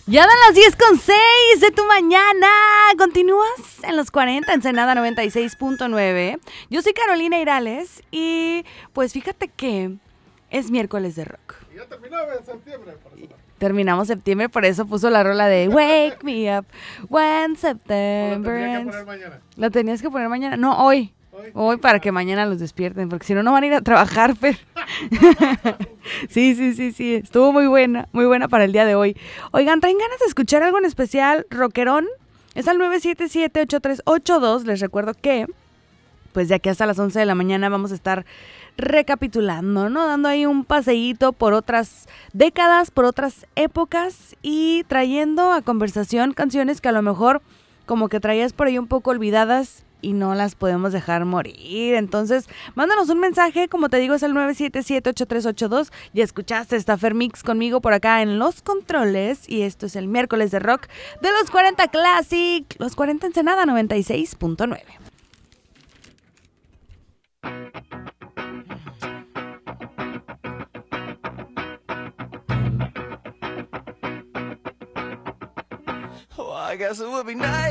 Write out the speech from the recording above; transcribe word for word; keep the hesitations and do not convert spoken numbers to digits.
Ya dan las diez con seis de tu mañana. Continúas en los cuarenta, Ensenada noventa y seis punto nueve. Yo soy Carolina Irales y pues fíjate que es miércoles de rock. Y ya terminaba en septiembre. Por eso. Terminamos septiembre, por eso puso la rola de Wake Me Up When September Lo tenía que Ends. poner mañana. ¿La tenías que poner mañana? No, hoy. Hoy, Hoy para que mañana los despierten, porque si no, no van a ir a trabajar, pero... Sí, sí, sí, sí, estuvo muy buena, muy buena para el día de hoy. Oigan, ¿traen ganas de escuchar algo en especial, rockerón? Es al nueve siete siete, ocho tres ocho dos, les recuerdo que, pues de aquí hasta las once de la mañana vamos a estar recapitulando, ¿no? Dando ahí un paseíto por otras décadas, por otras épocas y trayendo a conversación canciones que a lo mejor como que traías por ahí un poco olvidadas y no las podemos dejar morir. Entonces, mándanos un mensaje, como te digo, es el nueve siete siete, ocho tres ocho dos. Ya escuchaste esta Fermix conmigo por acá en Los Controles. Y esto es el miércoles de rock de los cuarenta Classic. Los cuarenta Ensenada noventa y seis punto nueve. Oh, I guess it would be nice